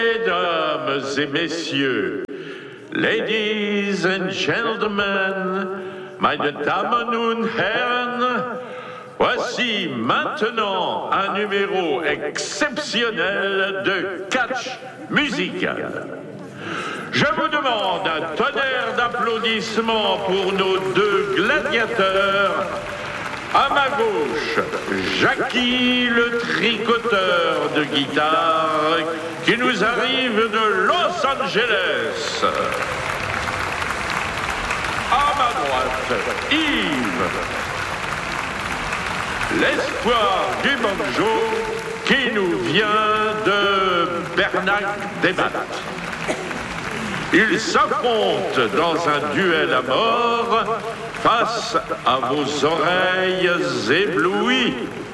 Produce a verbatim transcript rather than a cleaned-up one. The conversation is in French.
Mesdames et messieurs, ladies and gentlemen, meine Damen und Herren, voici maintenant un numéro exceptionnel de catch musical. Je vous demande un tonnerre d'applaudissements pour nos deux gladiateurs. À ma gauche, Jackie le tricoteur de guitare qui nous arrive de Los Angeles. À ma droite, Yves, l'espoir du banjo qui nous vient de Bernac-des-Battes. Ils s'affrontent dans un duel à mort face à vos oreilles éblouies.